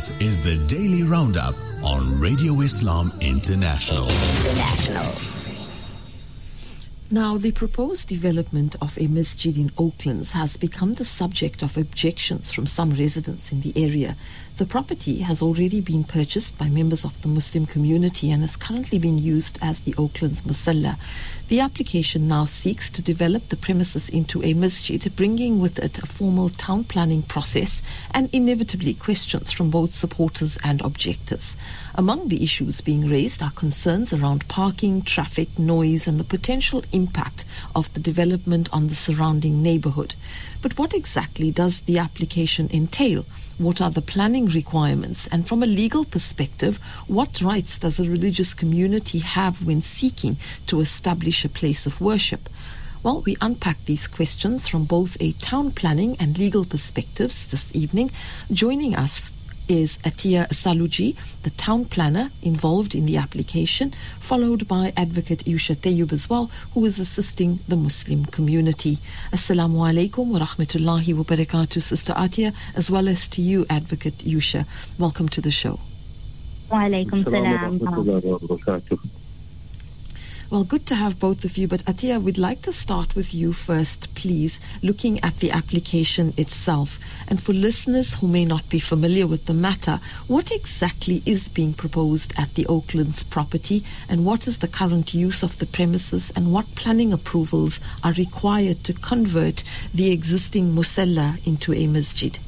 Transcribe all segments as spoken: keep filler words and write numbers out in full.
This is the Daily Roundup on Radio Islam International. International. Now, the proposed development of a masjid in Oaklands has become the subject of objections from some residents in the area. The property has already been purchased by members of the Muslim community and is currently being used as the Oaklands Musalla. The application now seeks to develop the premises into a masjid, bringing with it a formal town planning process and inevitably questions from both supporters and objectors. Among the issues being raised are concerns around parking, traffic, noise and the potential impact of the development on the surrounding neighborhood. But what exactly does the application entail? What are the planning requirements? And from a legal perspective, what rights does a religious community have when seeking to establish a place of worship? Well, we unpack these questions from both a town planning and legal perspectives this evening. Joining us is Atiya Saluji, the town planner involved in the application, followed by Advocate Yusha Tayyub as well, who is assisting the Muslim community. Assalamu alaikum wa rahmatullahi wa barakatuh, Sister Atiya, as well as to you, Advocate Yusha. Welcome to the show. Wa alaikum salam. Well, good to have both of you, but Atiya, we'd like to start with you first, please, looking at the application itself. And for listeners who may not be familiar with the matter, what exactly is being proposed at the Oaklands property, and what is the current use of the premises, and what planning approvals are required to convert the existing musalla into a masjid?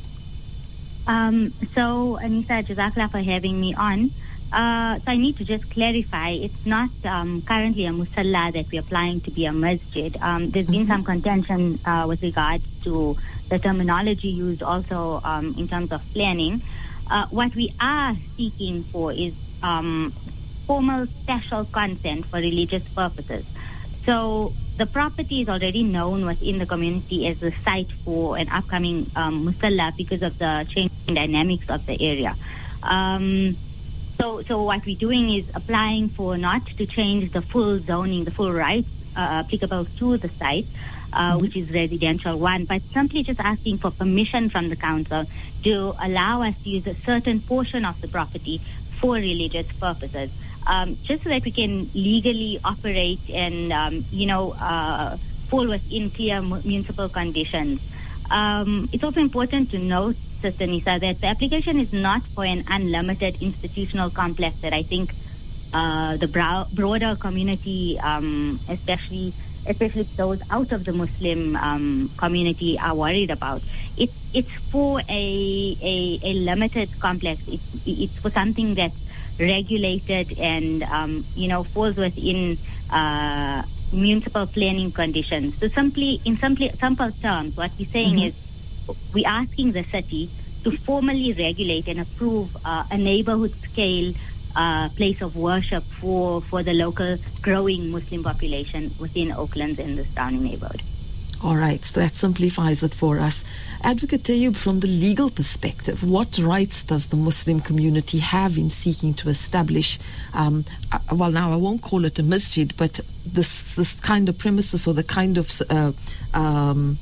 Um, so, Anisa, Jazakallah for having me on. Uh, so I need to just clarify, it's not um, currently a musalla that we're applying to be a masjid. Um, there's been some contention uh, with regards to the terminology used also um, in terms of planning. Uh, what we are seeking for is um, formal special consent for religious purposes. So the property is already known within the community as the site for an upcoming um, musalla because of the changing dynamics of the area. Um, So, so what we're doing is applying for not to change the full zoning, the full rights uh, applicable to the site, uh, mm-hmm. which is residential one, but simply just asking for permission from the council to allow us to use a certain portion of the property for religious purposes, um, just so that we can legally operate and, um, you know, uh, fall within clear municipal conditions. Um, it's also important to note, Sister Nisa, that the application is not for an unlimited institutional complex that I think uh, the brow- broader community, um, especially especially those out of the Muslim um, community, are worried about. It's it's for a a, a limited complex. It's it's for something that's regulated and um, you know falls within uh, municipal planning conditions. So simply, in simply simple terms, what we're saying mm-hmm. is, we're asking the city to formally regulate and approve uh, a neighborhood scale uh, place of worship for, for the local growing Muslim population within Oaklands and the surrounding neighborhood. All right, so that simplifies it for us. Advocate Tayyub, from the legal perspective, what rights does the Muslim community have in seeking to establish, um, uh, well, now I won't call it a masjid, but this this kind of premises or the kind of, uh, um,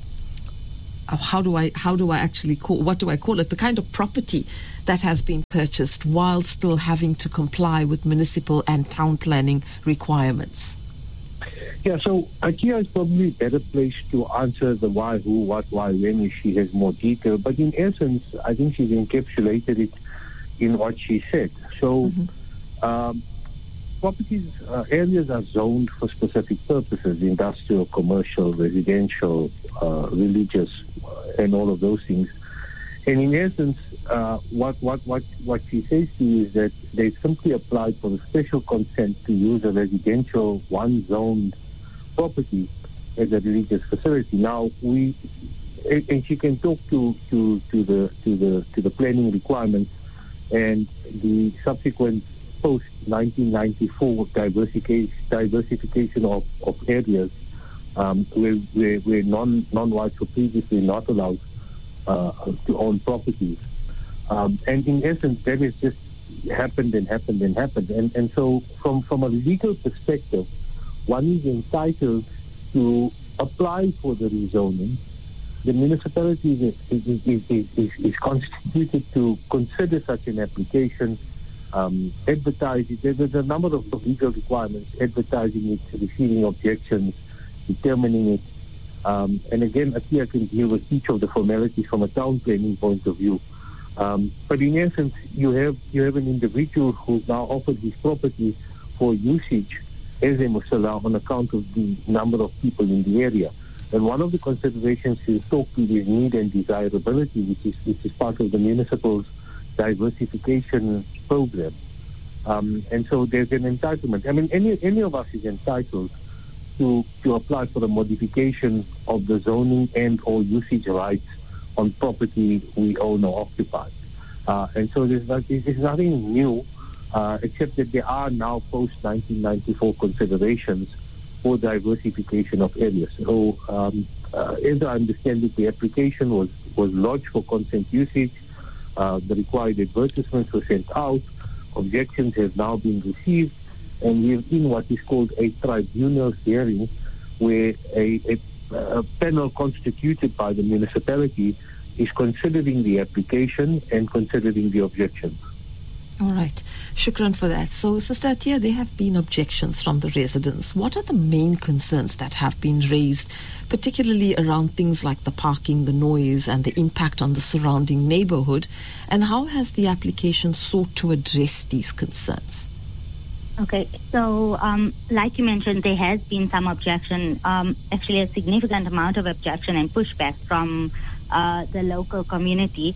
how do I how do I actually call, what do I call it, the kind of property that has been purchased while still having to comply with municipal and town planning requirements? Yeah, so Atiya is probably better placed to answer the why, who, what, why, when, if she has more detail. But in essence, I think she's encapsulated it in what she said. So mm-hmm. um, properties, uh, areas are zoned for specific purposes: industrial, commercial, residential, uh, religious, uh, and all of those things. And in essence, uh, what, what, what, what she says to you is that they simply applied for a special consent to use a residential one-zoned property as a religious facility. Now we, and she can talk to, to, to the to the to the planning requirements and the subsequent post nineteen ninety-four diversification diversification of, of areas um, where, where where non non-whites were previously not allowed uh, to own properties, um, and in essence that has just happened and happened and happened, and and so from from a legal perspective, one is entitled to apply for the rezoning the municipality is, is, is, is, is constituted to consider such an application, um, advertise it. There's a number of legal requirements, advertising it, receiving objections, determining it. Um, and again, Akia can deal with each of the formalities from a town planning point of view. Um, but in essence, you have you have an individual who's now offered his property for usage as a musalla on account of the number of people in the area. And one of the considerations is talk to his need and desirability, which is which is part of the municipal's diversification program. Um, and so there's an entitlement. I mean, any any of us is entitled to to apply for a modification of the zoning and or usage rights on property we own or occupy. Uh, and so there's, not, there's nothing new, uh, except that there are now post nineteen ninety-four considerations for diversification of areas. So um, uh, as I understand it, the application was, was lodged for consent usage. Uh, the required advertisements were sent out. Objections have now been received. And we have in what is called a tribunal hearing, where a, a a panel constituted by the municipality is considering the application and considering the objections. All right. Shukran for that. So, Sister Atia, there have been objections from the residents. What are the main concerns that have been raised, particularly around things like the parking, the noise, and the impact on the surrounding neighborhood? And how has the application sought to address these concerns? Okay, so um, like you mentioned, there has been some objection, um, actually a significant amount of objection and pushback from uh, the local community.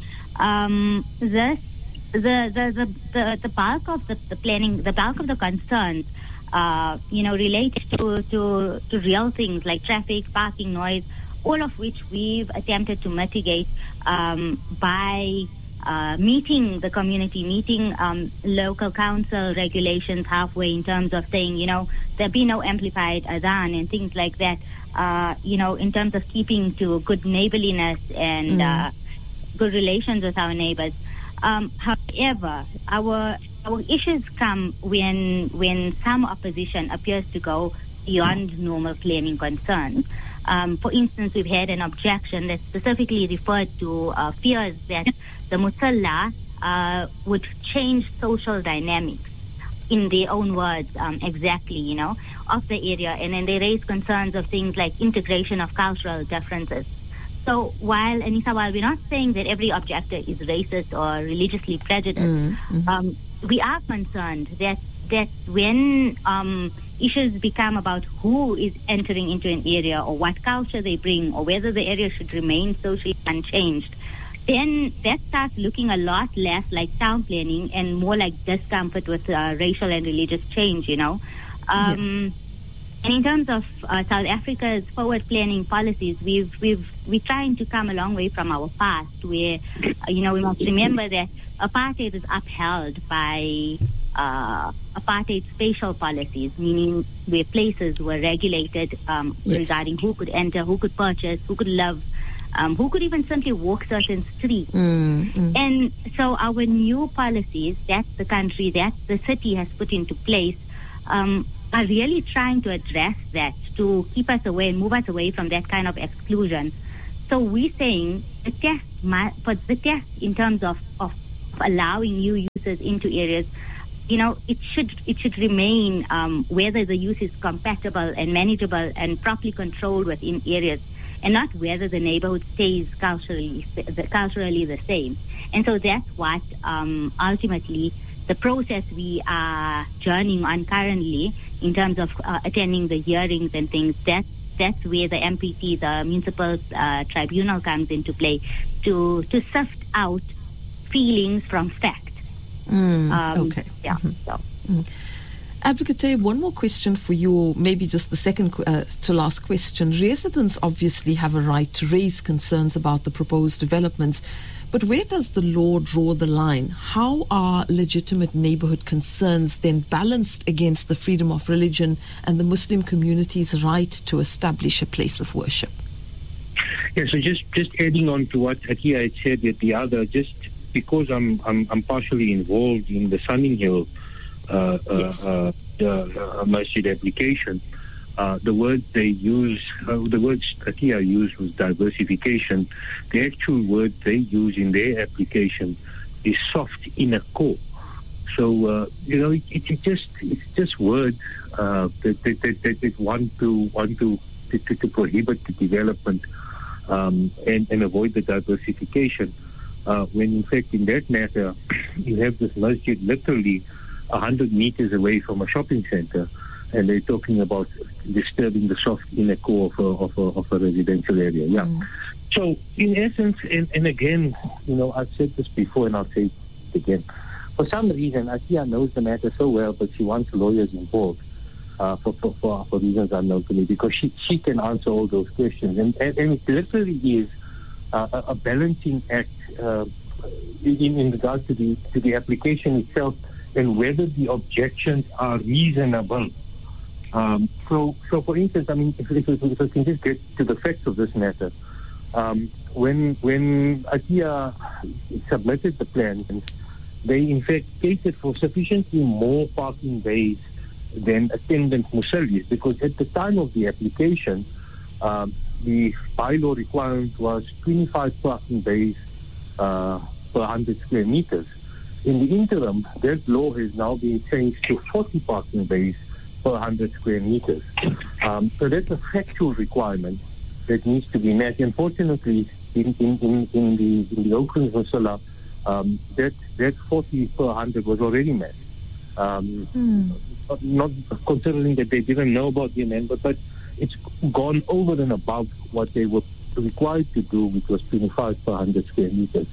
Um, this, the, the, the, the, the bulk of the, the planning, the bulk of the concerns, uh, you know, relate to, to, to real things like traffic, parking, noise, all of which we've attempted to mitigate um, by Uh, meeting the community, meeting um, local council regulations halfway in terms of saying, you know, there be no amplified adhan and things like that, uh, you know, in terms of keeping to good neighborliness and mm. uh, good relations with our neighbors. Um, however, our our issues come when when some opposition appears to go beyond normal planning concerns. Um, for instance, we've had an objection that specifically referred to uh, fears that the musalla uh, would change social dynamics, in their own words, um, exactly, you know, of the area. And then they raise concerns of things like integration of cultural differences. So while, Anissa, while we're not saying that every objector is racist or religiously prejudiced, mm-hmm. um, we are concerned that, that when um, issues become about who is entering into an area or what culture they bring or whether the area should remain socially unchanged, then that starts looking a lot less like town planning and more like discomfort with uh, racial and religious change, you know. Um, yeah. And in terms of uh, South Africa's forward planning policies, we've, we've, we're trying to come a long way from our past where, uh, you know, we must remember that apartheid is upheld by uh, apartheid spatial policies, meaning where places were regulated um, yes. regarding who could enter, who could purchase, who could live, Um, who could even simply walk certain streets. Mm, mm. And so our new policies that the country, that the city has put into place um, are really trying to address that, to keep us away and move us away from that kind of exclusion. So we're saying the test, for the test in terms of, of allowing new users into areas, you know, it should it should remain um, whether the use is compatible and manageable and properly controlled within areas, and not whether the neighborhood stays culturally culturally the same. And so that's what um, ultimately the process we are journeying on currently in terms of uh, attending the hearings and things. That's that's where the M P T, the municipal uh, tribunal, comes into play to to sift out feelings from fact. Mm, um, okay. Yeah. Mm-hmm. So. Mm. Advocate Tay, one more question for you, or maybe just the second uh, to last question. Residents obviously have a right to raise concerns about the proposed developments, but where does the law draw the line? How are legitimate neighborhood concerns then balanced against the freedom of religion and the Muslim community's right to establish a place of worship? Yeah, so just, just adding on to what Akia had said at the other, just because I'm I'm, I'm partially involved in the Sunninghill uh, uh, yes. uh, the uh, masjid application, Uh, the word they use, uh, the word Atia used was diversification. The actual word they use in their application is soft inner core. So uh, you know, it, it just it's just words uh, that, that, that, that, that want to want to to, to prohibit the development um, and, and avoid the diversification. Uh, when in fact, in that matter, you have this masjid literally a hundred meters away from a shopping center. And they're talking about disturbing the soft inner core of a, of a, of a residential area. Yeah. Mm. So, in essence, and, and again, you know, I've said this before and I'll say it again. For some reason, Atia knows the matter so well, but she wants lawyers involved uh, for, for, for, for reasons unknown to me, because she, she can answer all those questions. And, and, and it literally is uh, a, a balancing act uh, in, in regard to the, to the application itself and whether the objections are reasonable. Um, so, so for instance, I mean, if, if, if I can just get to the facts of this matter, um, when when Atia submitted the plan, they in fact catered for sufficiently more parking bays than attendant musallis, because at the time of the application, um, the bylaw requirement was twenty-five parking bays uh, per one hundred square meters. In the interim, that law has now been changed to forty parking bays per one hundred square meters. Um, so that's a factual requirement that needs to be met. Unfortunately, in, in, in, in the in the Oaklands Musalla, um, that that forty per one hundred was already met. Um, mm. Not considering that they didn't know about the amendment, but it's gone over and above what they were required to do, which was twenty-five per one hundred square meters.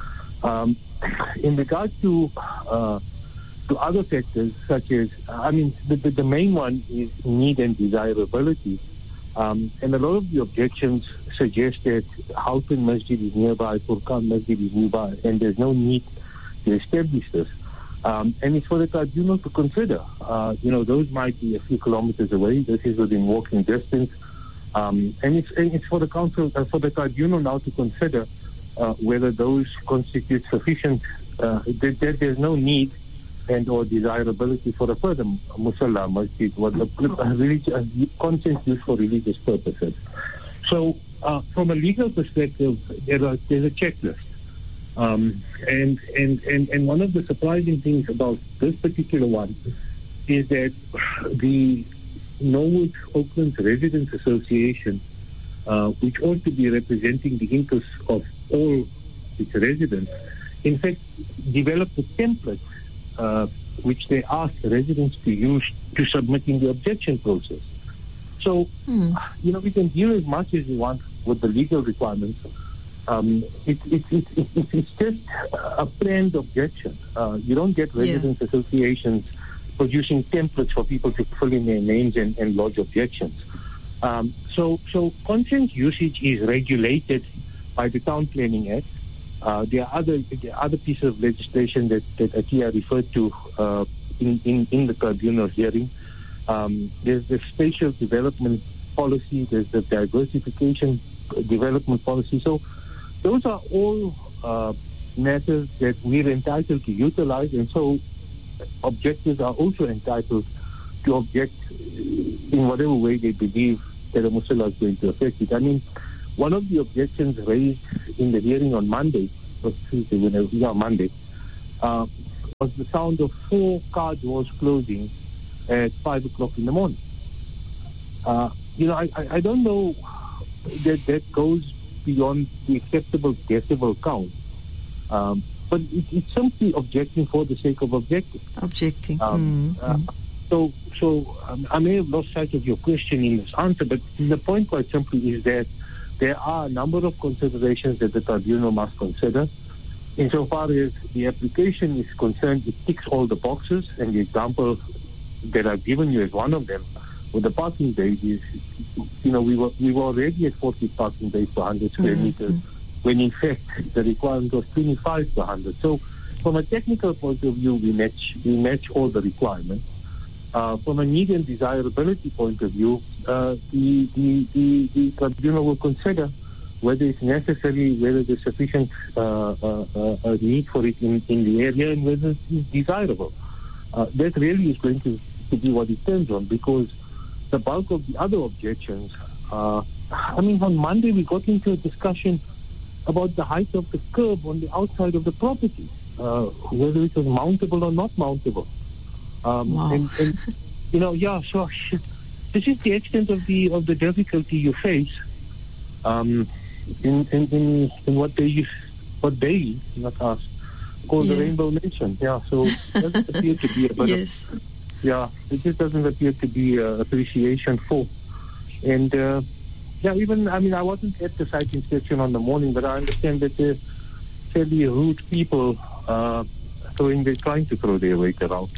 Um, in regard to uh, to other factors, such as, I mean, the, the, the main one is need and desirability. Um, and a lot of the objections suggest that Houghton Masjid is nearby, Furqan Masjid is nearby, and there's no need to establish this. Um, and it's for the tribunal to consider. Uh, you know, those might be a few kilometers away. This is within walking distance. Um, and, it's, and it's for the council, uh, for the tribunal now to consider uh, whether those constitute sufficient, uh, that, that there's no need and or desirability for a further musalla masjid, what a, a, religious, a content used for religious purposes. So, uh, from a legal perspective, there are, there's a checklist, um, and, and and and one of the surprising things about this particular one is that the Norwood Oaklands Residents Association, uh, which ought to be representing the interests of all its residents, in fact, developed a template Uh, which they asked residents to use to submit in the objection process. So, mm. you know, we can deal as much as we want with the legal requirements. Um, it, it, it, it, it, it's just a planned objection. Uh, you don't get residents' yeah. associations producing templates for people to fill in their names and, and lodge objections. Um, so, so consent usage is regulated by the Town Planning Act. Uh, there are other there are other pieces of legislation that, that Atia referred to uh, in, in, in the tribunal hearing. Um, there's the spatial development policy, there's the diversification development policy. So those are all uh, matters that we're entitled to utilize, and so objectors are also entitled to object in whatever way they believe that a musalla is going to affect it. I mean, one of the objections raised in the hearing on Monday, or Tuesday, whenever, yeah, Monday, uh, was the sound of four car doors closing at five o'clock in the morning. Uh, you know, I, I, I don't know that that goes beyond the acceptable decibel count, um, but it, it's simply objecting for the sake of objecting. Objecting. Um, mm-hmm. uh, so, so um, I may have lost sight of your question in this answer, but the point quite simply is that there are a number of considerations that the tribunal must consider. Insofar as the application is concerned, it ticks all the boxes, and the example that I've given you is one of them. With the parking bays, is, you know, we were we were already at forty parking bays per one hundred square mm-hmm. meters, when in fact the requirement was twenty-five per one hundred. So, from a technical point of view, we match we match all the requirements. Uh, from a need and desirability point of view, uh, the, the, the, the tribunal will consider whether it's necessary, whether there's sufficient uh, uh, uh, need for it in, in the area, and whether it's desirable. Uh, that really is going to, to be what it turns on, because the bulk of the other objections, uh, I mean, on Monday we got into a discussion about the height of the curb on the outside of the property, uh, whether it was mountable or not mountable. Um, wow. and, and, you know, yeah, so this is the extent of the of the difficulty you face um, in, in, in, in what they use, what they, not us, call yeah. the Rainbow Nation. Yeah, so it doesn't appear to be a bit yes. of, yeah, it just doesn't appear to be uh, appreciation for. And, uh, yeah, even, I mean, I wasn't at the site inspection on the morning, but I understand that they're fairly rude people uh, throwing, they're trying to throw their weight around.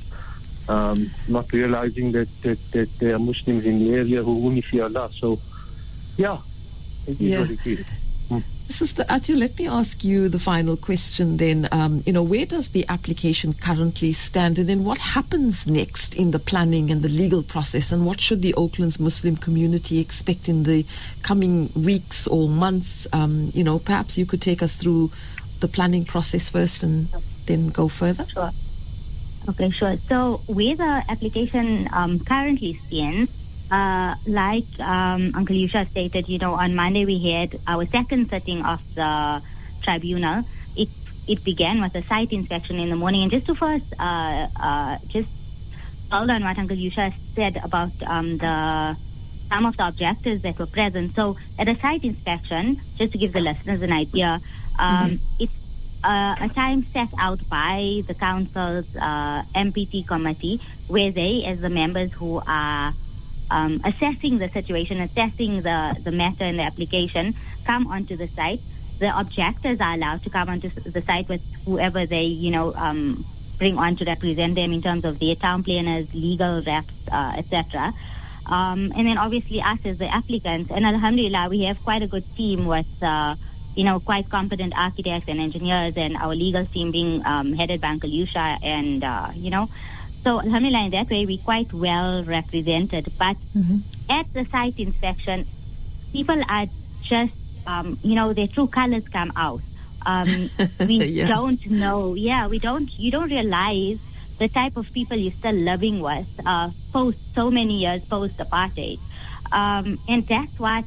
Um, not realizing that, that, that there are Muslims in the area who only fear Allah. So, yeah, it is yeah. what it is. Mm. Sister Atia, let me ask you the final question then. Um, you know, where does the application currently stand? And then what happens next in the planning and the legal process? And what should the Oaklands Muslim community expect in the coming weeks or months? Um, you know, perhaps you could take us through the planning process first and then go further. Sure. Okay, sure. So where the application um, currently stands, uh, like um, Uncle Yusha stated, you know, on Monday we had our second sitting of the tribunal. It it began with a site inspection in the morning. And just to first, uh, uh, just hold on what Uncle Yusha said about um, the some of the objectives that were present. So at a site inspection, just to give the listeners an idea, um, mm-hmm. it's Uh, a time set out by the council's uh, M P T committee, where they, as the members who are um, assessing the situation, assessing the, the matter and the application, come onto the site. The objectors are allowed to come onto the site with whoever they, you know, um, bring on to represent them in terms of their town planners, legal reps, uh, et cetera. Um, and then obviously us as the applicants. And alhamdulillah, we have quite a good team with Uh, you know, quite competent architects and engineers, and our legal team being um, headed by Uncle Yusha, and, uh, you know, so alhamdulillah, in that way, we're quite well represented. But mm-hmm. at the site inspection, people are just, um, you know, their true colors come out. Um, we yeah. don't know, yeah, we don't, you don't realize the type of people you're still living with uh, post so many years post-apartheid. Um, and that's what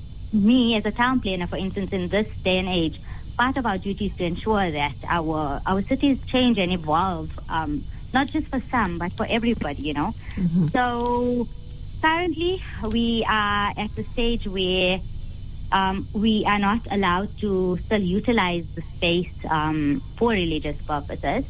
me as a town planner, for instance, in this day and age, part of our duty is to ensure that our our cities change and evolve, um, not just for some, but for everybody, you know. Mm-hmm. So currently we are at the stage where um, we are not allowed to still utilize the space um, for religious purposes,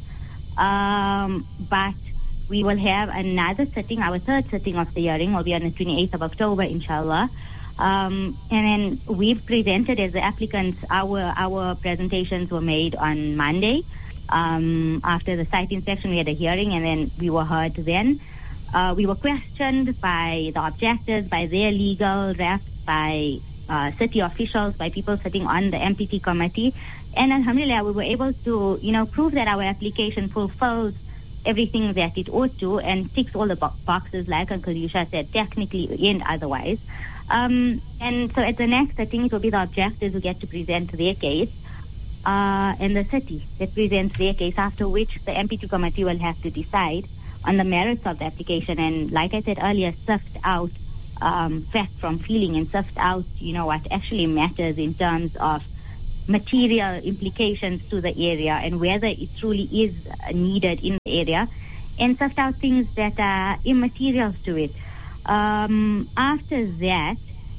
um, but we will have another sitting, our third sitting of the hearing will be on the twenty-eighth of October, inshallah. Um, and then we've presented as the applicants, our our presentations were made on Monday. Um, after the site inspection, we had a hearing, and then we were heard then. Uh, we were questioned by the objectors, by their legal reps, by uh, city officials, by people sitting on the M P T committee. And alhamdulillah, we were able to, you know, prove that our application fulfills everything that it ought to and ticks all the bo- boxes, like Uncle Yusha said, technically and otherwise. Um, and so at the next, I think it will be the objectors who get to present their case, uh, and the city that presents their case, after which the M P T committee will have to decide on the merits of the application. And like I said earlier, sift out um, fact from feeling and sift out, you know, what actually matters in terms of material implications to the area and whether it truly is needed in the area, and sift out things that are immaterial to it. Um, after that,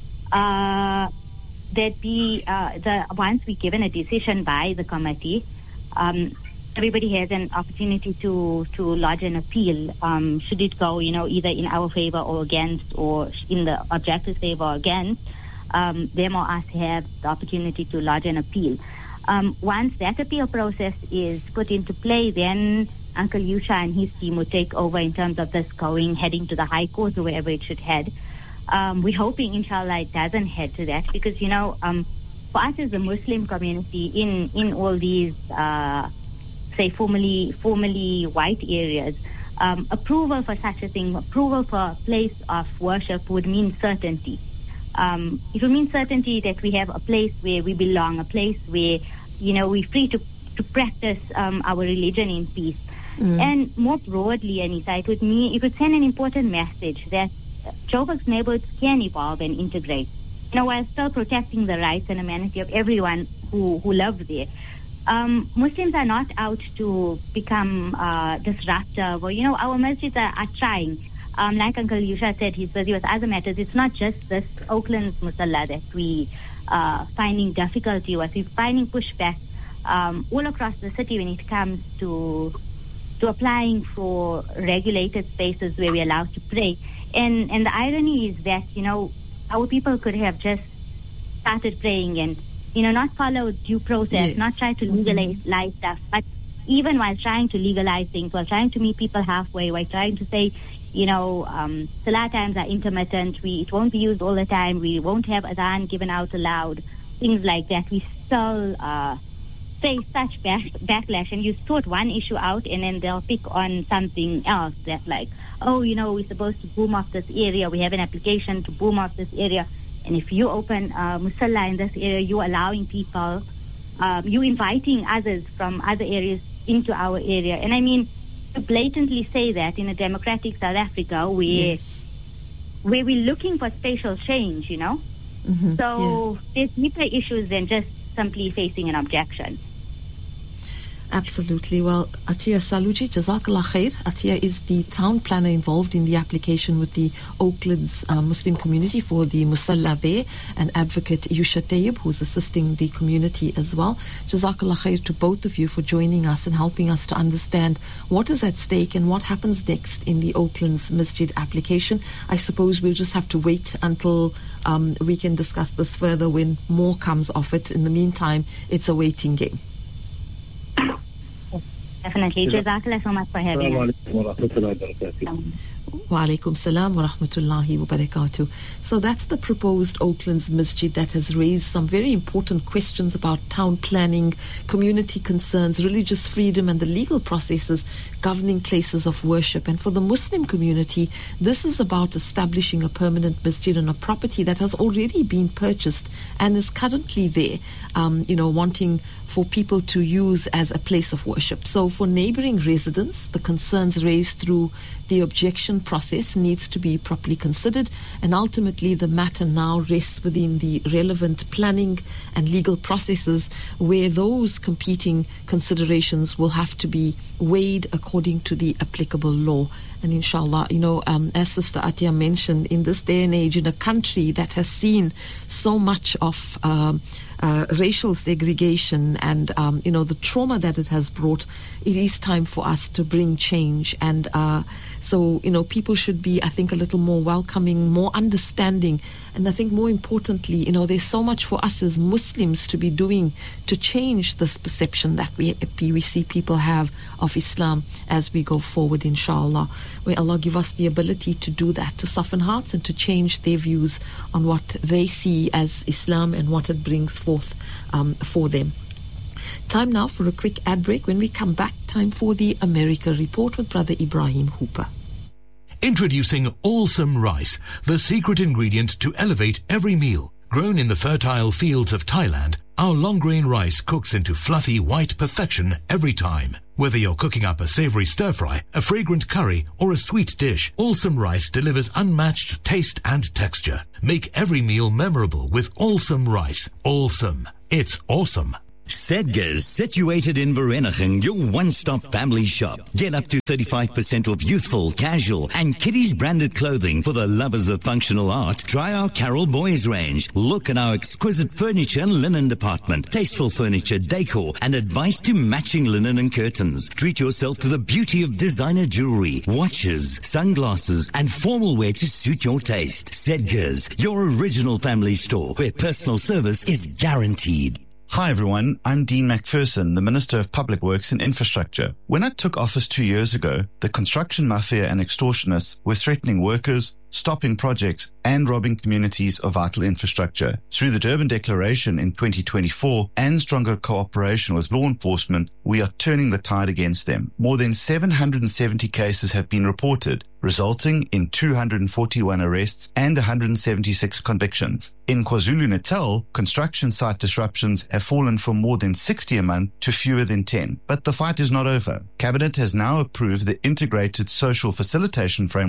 uh, there'd be uh, the once we're given a decision by the committee, um, everybody has an opportunity to to lodge an appeal. Um, should it go, you know, either in our favor or against, or in the objector's favor or against, um, them or us have the opportunity to lodge an appeal. Um, once that appeal process is put into play, then Uncle Yusha and his team will take over in terms of this going, heading to the High Court or wherever it should head. Um, we're hoping, inshallah, it doesn't head to that, because, you know, um, for us as a Muslim community in, in all these, uh, say, formerly, formerly white areas, um, approval for such a thing, approval for a place of worship would mean certainty. Um, it would mean certainty that we have a place where we belong, a place where, you know, we're free to, to practice um, our religion in peace. Mm. And more broadly, Anisa, it would mean, it would send an important message that Joburg's neighborhoods can evolve and integrate, you know, while still protecting the rights and amenity of everyone who, who live there. Um, Muslims are not out to become uh, disruptive, or, you know, our masjids are, are trying. Um, like Uncle Yusha said, he's busy with other matters. It's not just this Oakland's Musalla that we uh, finding difficulty with. We're finding pushback um, all across the city when it comes to to applying for regulated spaces where we're allowed to pray. And and the irony is that, you know, our people could have just started praying and, you know, not follow due process, yes. not try to legalize mm-hmm. stuff. But even while trying to legalize things, while trying to meet people halfway, while trying to say, you know, um, salah times are intermittent, we, it won't be used all the time, we won't have adhan given out aloud, things like that, we still uh, face such back, backlash. And you sort one issue out and then they'll pick on something else that like, oh, you know, we're supposed to boom off this area, we have an application to boom off this area. And if you open uh, musalla in this area, you're allowing people, um, you're inviting others from other areas into our area. And I mean, to blatantly say that in a democratic South Africa where, yes. where we're looking for spatial change, you know? Mm-hmm. So yeah. there's deeper issues than just simply facing an objection. Absolutely. Well, Atiya Saluji, Jazakallah Khair. Atiya is the town planner involved in the application with the Oakland's uh, Muslim community for the Musalla there, and advocate Yusha Tayyib, who's assisting the community as well. Jazakallah Khair to both of you for joining us and helping us to understand what is at stake and what happens next in the Oakland's Masjid application. I suppose we'll just have to wait until um, we can discuss this further when more comes of it. In the meantime, it's a waiting game. Definitely. Jazakallah so much for having us. Wa alaikum salam wa rahmatullahi wa barakatuh. So that's the proposed Oakland's Masjid that has raised some very important questions about town planning, community concerns, religious freedom and the legal processes governing places of worship. And for the Muslim community, this is about establishing a permanent masjid on a property that has already been purchased and is currently there, um, you know, wanting for people to use as a place of worship. So for neighboring residents, the concerns raised through the objection process needs to be properly considered, and ultimately the matter now rests within the relevant planning and legal processes where those competing considerations will have to be weighed according to the applicable law. And inshallah, you know, um, as Sister Atiya mentioned, in this day and age, in a country that has seen so much of um, uh, racial segregation and, um, you know, the trauma that it has brought, it is time for us to bring change. And uh, so, you know, people should be, I think, a little more welcoming, more understanding. And I think more importantly, you know, there's so much for us as Muslims to be doing to change this perception that we, we see people have of Islam as we go forward, inshallah. May Allah give us the ability to do that, to soften hearts and to change their views on what they see as Islam and what it brings forth um, for them. Time now for a quick ad break. When we come back, time for the America Report with Brother Ibrahim Hooper. Introducing Allsome Rice, the secret ingredient to elevate every meal. Grown in the fertile fields of Thailand, our long-grain rice cooks into fluffy white perfection every time. Whether you're cooking up a savory stir-fry, a fragrant curry, or a sweet dish, Allsome Rice delivers unmatched taste and texture. Make every meal memorable with Allsome Rice. Allsome. It's awesome. Sedgars, situated in Vereeniging, your one-stop family shop. Get up to thirty-five percent off youthful, casual, and kiddies branded clothing for the lovers of functional art. Try our Carol Boys range. Look at our exquisite furniture and linen department, tasteful furniture, decor, and advice to matching linen and curtains. Treat yourself to the beauty of designer jewelry, watches, sunglasses, and formal wear to suit your taste. Sedgars, your original family store, where personal service is guaranteed. Hi everyone, I'm Dean McPherson, the Minister of Public Works and Infrastructure. When I took office two years ago, the construction mafia and extortionists were threatening workers, stopping projects, and robbing communities of vital infrastructure. Through the Durban Declaration in twenty twenty-four and stronger cooperation with law enforcement, we are turning the tide against them. More than seven hundred seventy cases have been reported, resulting in two hundred forty-one arrests and one hundred seventy-six convictions. In KwaZulu-Natal, construction site disruptions have fallen from more than sixty a month to fewer than ten. But the fight is not over. Cabinet has now approved the Integrated Social Facilitation Framework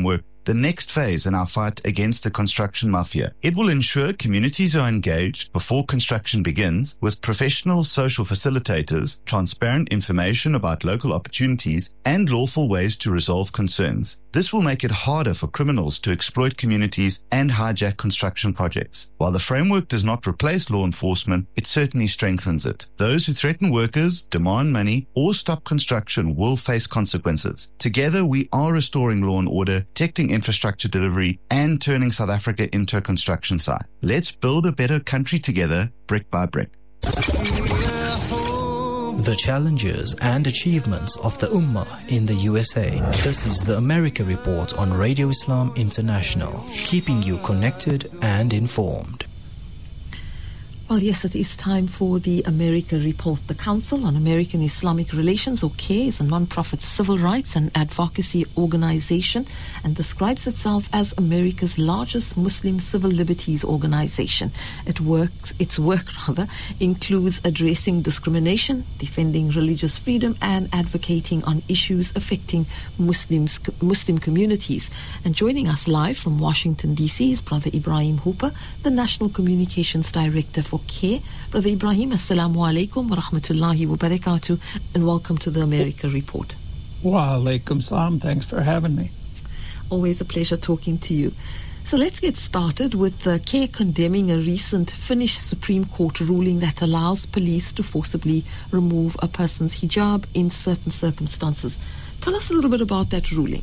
the next phase in our fight against the construction mafia. It will ensure communities are engaged before construction begins with professional social facilitators, transparent information about local opportunities, and lawful ways to resolve concerns. This will make it harder for criminals to exploit communities and hijack construction projects. While the framework does not replace law enforcement, it certainly strengthens it. Those who threaten workers, demand money, or stop construction will face consequences. Together, we are restoring law and order, protecting infrastructure delivery, and turning South Africa into a construction site. Let's build a better country together, brick by brick. The challenges and achievements of the Ummah in the U S A. This is the America Report on Radio Islam International, keeping you connected and informed. Well, yes, it is time for the America Report. The Council on American Islamic Relations, or CARE, is a non-profit civil rights and advocacy organization and describes itself as America's largest Muslim civil liberties organization. It works, its work rather includes addressing discrimination, defending religious freedom, and advocating on issues affecting Muslims, Muslim communities. And joining us live from Washington, D C is Brother Ibrahim Hooper, the National Communications Director for CARE. Brother Ibrahim, assalamu alaikum wa rahmatullahi wa barakatuh, and welcome to the America Report. Wa alaikum salam. Thanks for having me. Always a pleasure talking to you. So let's get started with uh, CARE condemning a recent Finnish Supreme Court ruling that allows police to forcibly remove a person's hijab in certain circumstances. Tell us a little bit about that ruling.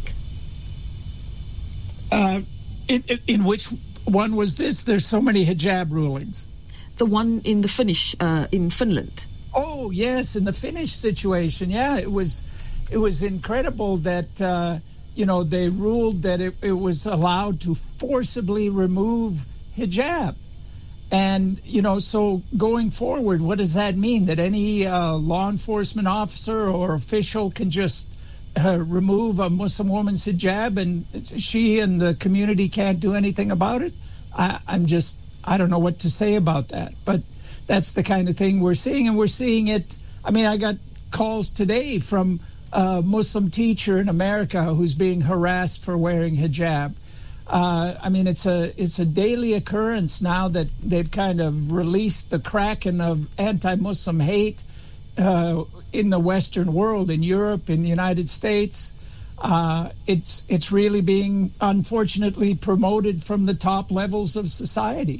Uh, in, in which one was this? There's so many hijab rulings. The one in the Finnish, uh, in Finland. Oh, yes, in the Finnish situation. Yeah, it was it was incredible that, uh, you know, they ruled that it, it was allowed to forcibly remove hijab. And, you know, so going forward, what does that mean? That any uh, law enforcement officer or official can just uh, remove a Muslim woman's hijab and she and the community can't do anything about it? I, I'm just... I don't know what to say about that, but that's the kind of thing we're seeing, and we're seeing it. I mean, I got calls today from a Muslim teacher in America who's being harassed for wearing hijab. Uh, I mean, it's a it's a daily occurrence now that they've kind of released the kraken of anti-Muslim hate uh, in the Western world, in Europe, in the United States. Uh, it's it's really being, unfortunately, promoted from the top levels of society.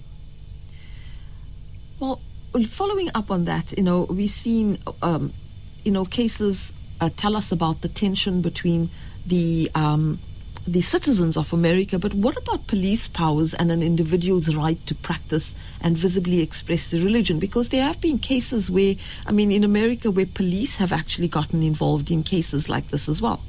Well, following up on that, you know, we've seen, um, you know, cases uh, tell us about the tension between the um, the citizens of America, but what about police powers and an individual's right to practice and visibly express their religion? Because there have been cases where, I mean, in America, where police have actually gotten involved in cases like this as well.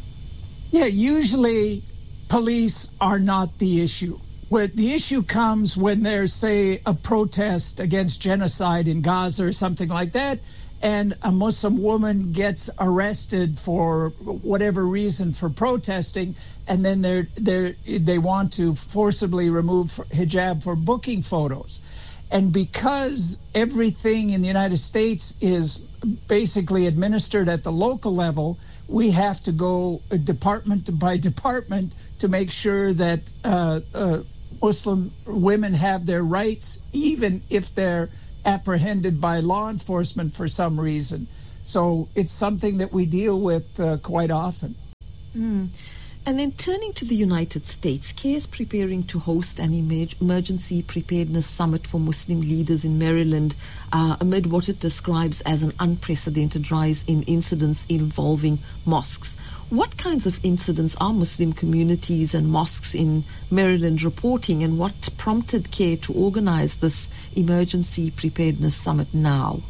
Yeah, usually police are not the issue. Where the issue comes when there's, say, a protest against genocide in Gaza or something like that, and a Muslim woman gets arrested for whatever reason for protesting, and then they're, they're, they want to forcibly remove hijab for booking photos. And because everything in the United States is basically administered at the local level, we have to go department by department to make sure that uh, uh, Muslim women have their rights, even if they're apprehended by law enforcement for some reason. So it's something that we deal with uh, quite often. Mm. And then turning to the United States, CARE is preparing to host an emergency preparedness summit for Muslim leaders in Maryland uh, amid what it describes as an unprecedented rise in incidents involving mosques. What kinds of incidents are Muslim communities and mosques in Maryland reporting, and what prompted CARE to organize this emergency preparedness summit now?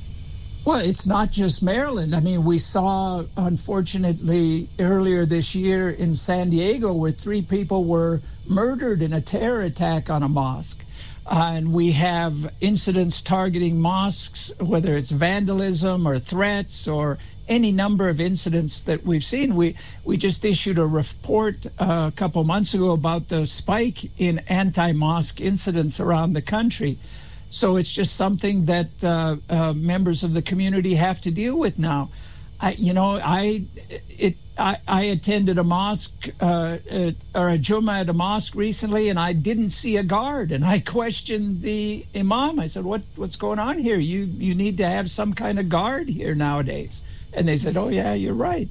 Well, it's not just Maryland. I mean, we saw, unfortunately, earlier this year in San Diego where three people were murdered in a terror attack on a mosque. Uh, and we have incidents targeting mosques, whether it's vandalism or threats or any number of incidents that we've seen. We we just issued a report uh, a couple months ago about the spike in anti-mosque incidents around the country. So it's just something that uh, uh, members of the community have to deal with now. I, you know, I it I, I attended a mosque uh, uh, or a Jummah at a mosque recently, and I didn't see a guard. And I questioned the imam. I said, "What what's going on here? You you need to have some kind of guard here nowadays." And they said, "Oh yeah, you're right."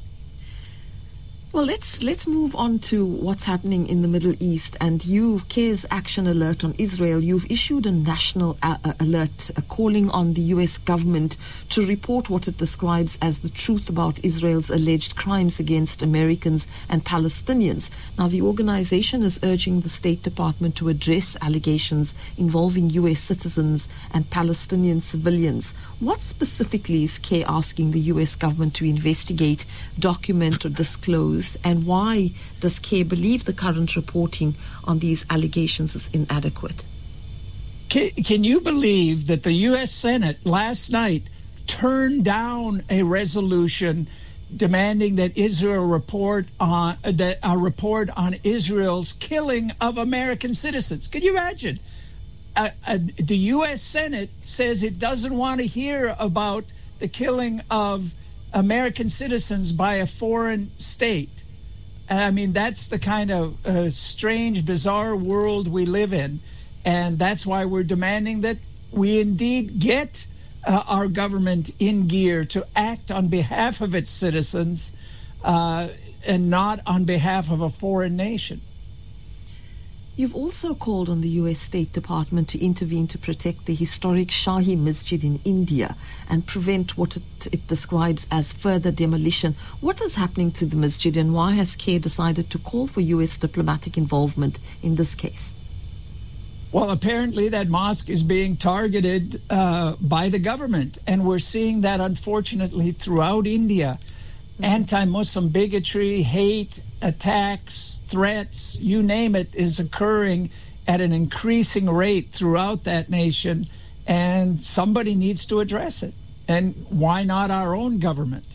Well, let's let's move on to what's happening in the Middle East. And you've, CARE's Action Alert on Israel, you've issued a national a- a alert uh, calling on the U S government to report what it describes as the truth about Israel's alleged crimes against Americans and Palestinians. Now, the organization is urging the State Department to address allegations involving U S citizens and Palestinian civilians. What specifically is CARE asking the U S government to investigate, document, or disclose? And why does CARE believe the current reporting on these allegations is inadequate? Can, can you believe that the U S Senate last night turned down a resolution demanding that Israel report on that a report on Israel's killing of American citizens? Can you imagine? Uh, uh, the U S Senate says it doesn't want to hear about the killing of American citizens by a foreign state. I mean, that's the kind of uh, strange, bizarre world we live in. And that's why we're demanding that we indeed get uh, our government in gear to act on behalf of its citizens uh, and not on behalf of a foreign nation. You've also called on the U S State Department to intervene to protect the historic Shahi Masjid in India and prevent what it, it describes as further demolition. What is happening to the masjid, and why has CARE decided to call for U S diplomatic involvement in this case? Well, apparently that mosque is being targeted uh, by the government, and we're seeing that, unfortunately, throughout India. Mm-hmm. Anti-Muslim bigotry, hate, attacks, threats, you name it, is occurring at an increasing rate throughout that nation, and somebody needs to address it. And why not our own government?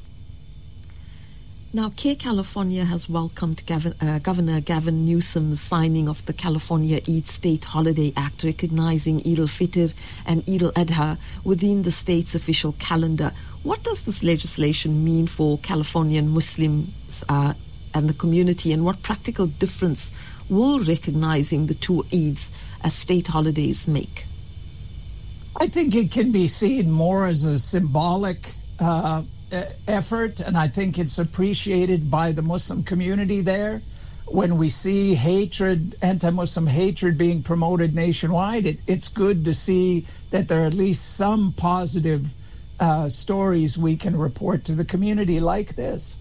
Now, CARE California has welcomed Gavin, uh, Governor Gavin Newsom's signing of the California Eid State Holiday Act, recognizing Eid al-Fitr and Eid al-Adha within the state's official calendar. What does this legislation mean for Californian Muslims uh, and the community, and what practical difference will recognizing the two Eids as state holidays make? I think it can be seen more as a symbolic uh, effort, and I think it's appreciated by the Muslim community there. When we see hatred, anti-Muslim hatred being promoted nationwide, it, it's good to see that there are at least some positive uh, stories we can report to the community like this.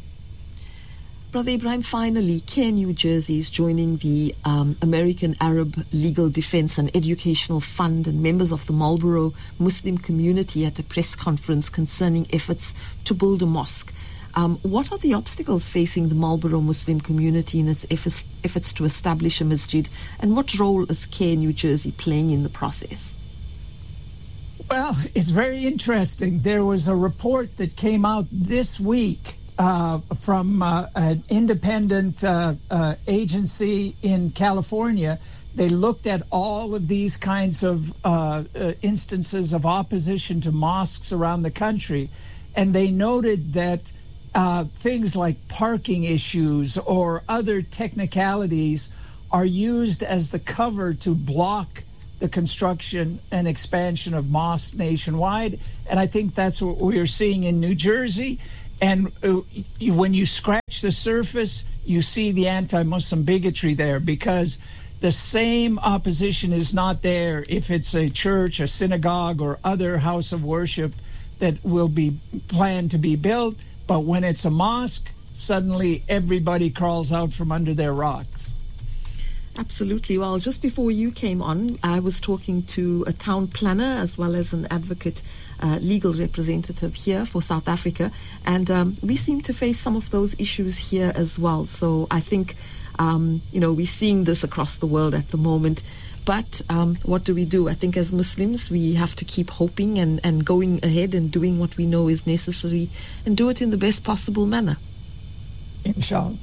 Brother Ibrahim, finally, CARE New Jersey is joining the um, American Arab Legal Defense and Educational Fund and members of the Marlborough Muslim community at a press conference concerning efforts to build a mosque. Um, what are the obstacles facing the Marlborough Muslim community in its efforts, efforts to establish a masjid, and what role is CARE New Jersey playing in the process? Well, it's very interesting. There was a report that came out this week Uh, from uh, an independent uh, uh, agency in California. They looked at all of these kinds of uh, uh, instances of opposition to mosques around the country, and they noted that uh, things like parking issues or other technicalities are used as the cover to block the construction and expansion of mosques nationwide. And I think that's what we're seeing in New Jersey. And uh, you, when you scratch the surface, you see the anti-Muslim bigotry there, because the same opposition is not there if it's a church, a synagogue, or other house of worship that will be planned to be built. But when it's a mosque, suddenly everybody crawls out from under their rocks. Absolutely. Well, just before you came on, I was talking to a town planner as well as an advocate, uh, legal representative here for South Africa, and um, we seem to face some of those issues here as well. So I think, um, you know, we're seeing this across the world at the moment. But um, what do we do? I think as Muslims, we have to keep hoping and, and going ahead and doing what we know is necessary, and do it in the best possible manner. Inshallah.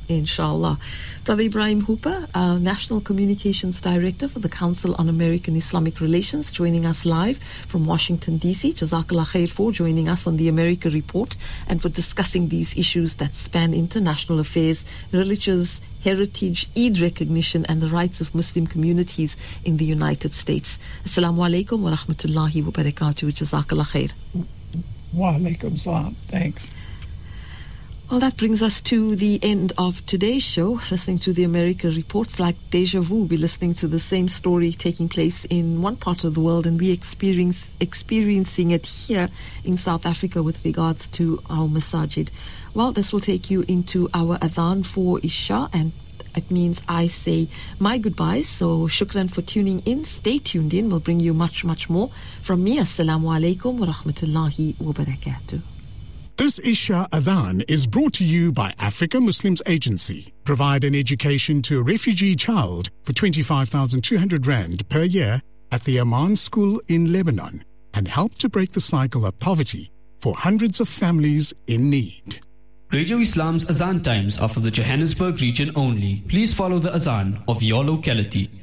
Inshallah. Brother Ibrahim Hooper, uh, National Communications Director for the Council on American Islamic Relations, joining us live from Washington, D C. Jazakallah khair for joining us on the America Report and for discussing these issues that span international affairs, religious heritage, Eid recognition and the rights of Muslim communities in the United States. Assalamu alaikum wa rahmatullahi wa barakatuh. Jazakallah khair. Wa alaikum salam. Thanks. Well, that brings us to the end of today's show. Listening to the America Reports, like deja vu, we're listening to the same story taking place in one part of the world, and we're experience, experiencing it here in South Africa with regards to our masajid. Well, this will take you into our adhan for Isha, and it means I say my goodbyes. So shukran for tuning in. Stay tuned in. We'll bring you much, much more. From me, assalamu alaikum wa rahmatullahi wa barakatuh. This Isha Adhan is brought to you by Africa Muslims Agency. Provide an education to a refugee child for twenty-five thousand two hundred rand per year at the Amman School in Lebanon and help to break the cycle of poverty for hundreds of families in need. Radio Islam's Azan times are for the Johannesburg region only. Please follow the Azan of your locality.